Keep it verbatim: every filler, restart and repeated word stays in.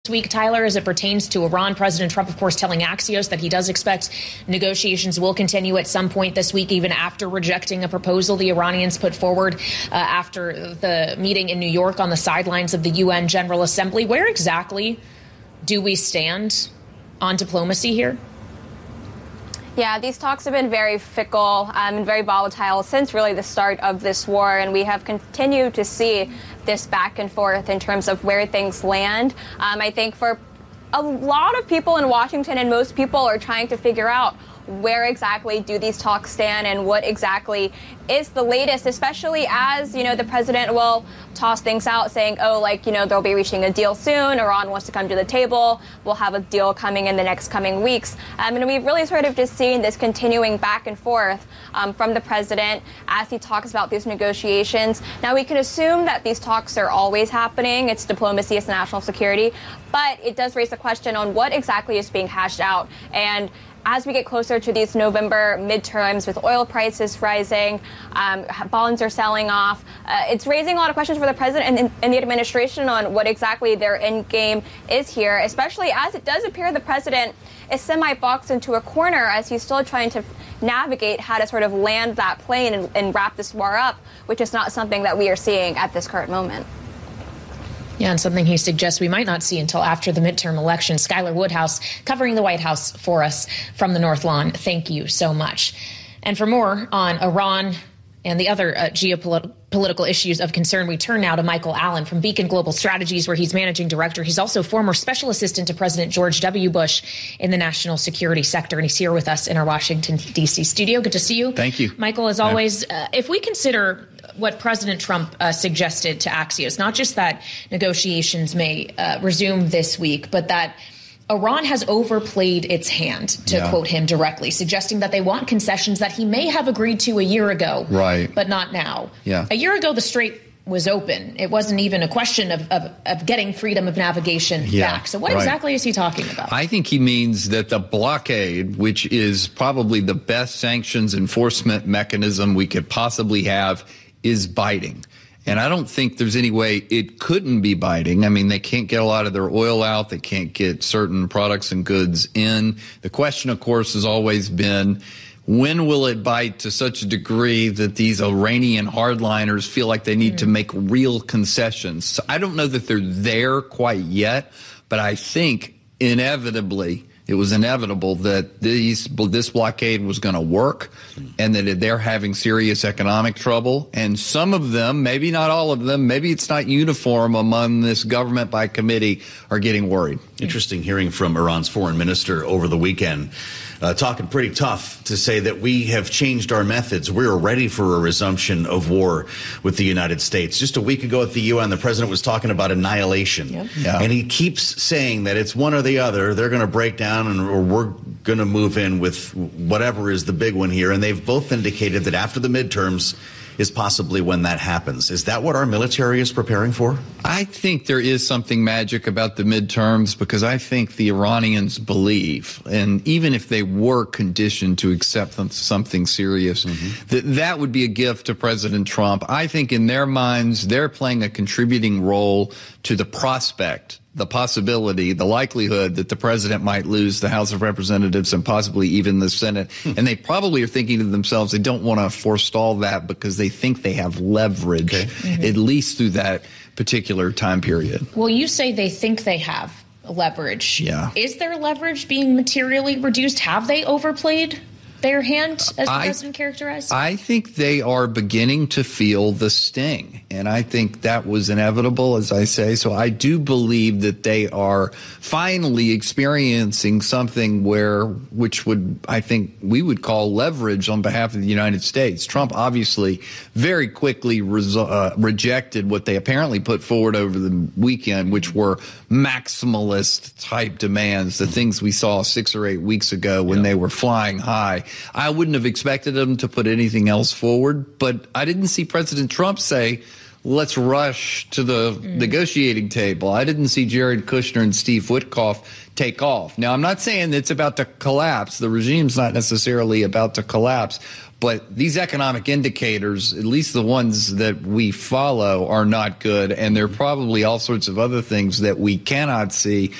week, Tyler, as it pertains to Iran. President Trump, of course, telling Axios that he does expect negotiations will continue at some point this week, even after rejecting a proposal the Iranians put forward uh, after the meeting in New York on the sidelines of the U N General Assembly. Where exactly do we stand on diplomacy here? Yeah, these talks have been very fickle um, and very volatile since really the start of this war, and we have continued to see this back and forth in terms of where things land. Um, I think for a lot of people in Washington, and most people are trying to figure out where exactly do these talks stand and what exactly is the latest, especially as, you know, the president will toss things out saying, oh, like, you know, they'll be reaching a deal soon. Iran wants to come to the table. We'll have a deal coming in the next coming weeks. Um, and we've really sort of just seen this continuing back and forth um, from the president as he talks about these negotiations. Now, we can assume that these talks are always happening. It's diplomacy, it's national security. But it does raise the question on what exactly is being hashed out. And as we get closer to these November midterms with oil prices rising, um, bonds are selling off, uh, it's raising a lot of questions for the president and, and the administration on what exactly their end game is here, especially as it does appear the president is semi-boxed into a corner as he's still trying to navigate how to sort of land that plane and, and wrap this war up, which is not something that we are seeing at this current moment. Yeah, and something he suggests we might not see until after the midterm election. Skylar Woodhouse covering the White House for us from the North Lawn. Thank you so much. And for more on Iran and the other uh, geopolitical issues of concern, we turn now to Michael Allen from Beacon Global Strategies, where he's managing director. He's also former special assistant to President George W. Bush in the national security sector, and he's here with us in our Washington, D C studio. Good to see you. Thank you. Michael, as always, uh, if we consider what President Trump uh, suggested to Axios, not just that negotiations may uh, resume this week, but that Iran has overplayed its hand, to yeah. quote him directly, suggesting that they want concessions that he may have agreed to a year ago, right, but not now. Yeah. A year ago, the Strait was open. It wasn't even a question of, of, of getting freedom of navigation yeah, back. So what right. exactly is he talking about? I think he means that the blockade, which is probably the best sanctions enforcement mechanism we could possibly have, is biting. And I don't think there's any way it couldn't be biting. I mean, they can't get a lot of their oil out. They can't get certain products and goods in. The question, of course, has always been, when will it bite to such a degree that these Iranian hardliners feel like they need mm. to make real concessions? So I don't know that they're there quite yet, but I think inevitably it was inevitable that these, this blockade was going to work and that they're having serious economic trouble. And some of them, maybe not all of them, maybe it's not uniform among this government by committee, are getting worried. Interesting hearing from Iran's foreign minister over the weekend, uh, talking pretty tough to say that we have changed our methods. We're ready for a resumption of war with the United States. Just a week ago at the U N, the president was talking about annihilation. Yep. Yeah. And he keeps saying that it's one or the other. They're going to break down and or we're going to move in with whatever is the big one here. And they've both indicated that after the midterms is possibly when that happens. Is that what our military is preparing for? I think there is something magic about the midterms, because I think the Iranians believe, and even if they were conditioned to accept something serious, mm-hmm. that that would be a gift to President Trump. I think in their minds, they're playing a contributing role to the prospect, the possibility, the likelihood that the president might lose the House of Representatives and possibly even the Senate. And they probably are thinking to themselves, they don't want to forestall that because they think they have leverage, okay. mm-hmm. at least through that particular time period. Well, you say they think they have leverage. Yeah. Is their leverage being materially reduced? Have they overplayed their hand, as the I, president characterized? I think they are beginning to feel the sting, and I think that was inevitable, as I say. So I do believe that they are finally experiencing something where, which would, I think, we would call leverage on behalf of the United States. Trump obviously very quickly res- uh, rejected what they apparently put forward over the weekend, which were maximalist type demands, the things we saw six or eight weeks ago when yeah. they were flying high. I wouldn't have expected them to put anything else forward, but I didn't see President Trump say, let's rush to the mm. negotiating table. I didn't see Jared Kushner and Steve Witkoff take off. Now, I'm not saying it's about to collapse. The regime's not necessarily about to collapse. But these economic indicators, at least the ones that we follow, are not good. And there are probably all sorts of other things that we cannot see